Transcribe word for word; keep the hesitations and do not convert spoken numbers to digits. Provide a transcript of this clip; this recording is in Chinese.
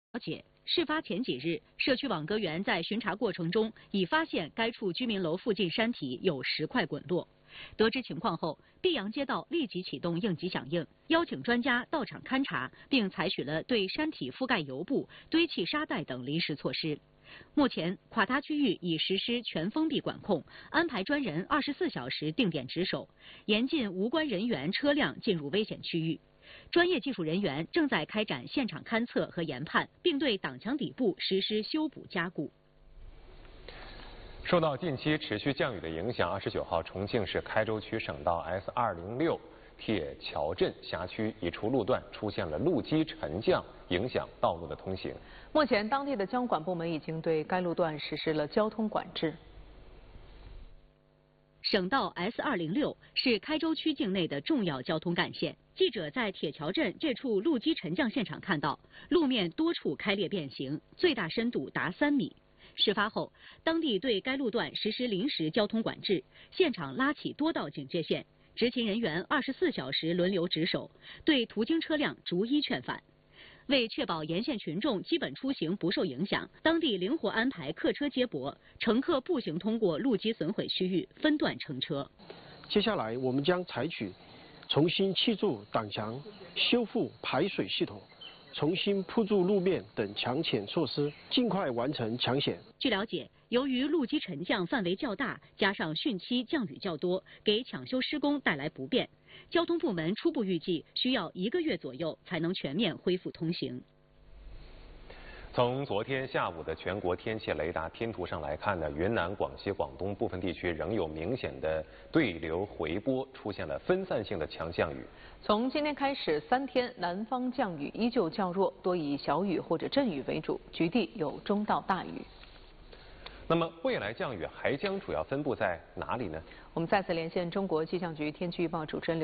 了解，事发前几日，社区网格员在巡查过程中已发现该处居民楼附近山体有石块滚落。得知情况后，碧阳街道立即启动应急响应，邀请专家到场勘查，并采取了对山体覆盖油布、堆砌沙袋等临时措施。目前，垮塌区域已实施全封闭管控，安排专人二十四小时定点值守，严禁无关人员、车辆进入危险区域。专业技术人员正在开展现场勘测和研判，并对挡墙底部实施修补加固。 受到近期持续降雨的影响，二十九号，重庆市开州区省道 S 二零六铁桥镇辖区一处路段出现了路基沉降，影响道路的通行。 目前，当地的交管部门已经对该路段实施了交通管制。 省道 S 二零六是开州区境内的重要交通干线。记者在铁桥镇这处路基沉降现场看到，路面多处开裂变形，最大深度达三米。事发后，当地对该路段实施临时交通管制，现场拉起多道警戒线，执勤人员二十四小时轮流值守，对途经车辆逐一劝返。为确保沿线群众基本出行不受影响，当地灵活安排客车接驳，乘客步行通过路基损毁区域，分段乘车。 接下来，我们将采取重新砌筑挡墙、修复排水系统、重新铺筑路面等强险措施，尽快完成抢险。 据了解，由于路基沉降范围较大，加上汛期降雨较多，给抢修施工带来不便。交通部门初步预计需要一个月左右才能全面恢复通行。 从昨天下午的全国天气雷达拼图上来看呢，云南、广西、广东部分地区仍有明显的对流回波，出现了分散性的强降雨。 从今天开始三天，南方降雨依旧较弱，多以小雨或者阵雨为主，局地有中到大雨。 那么未来降雨还将主要分布在哪里呢？ 我们再次连线中国气象局天气预报主持人刘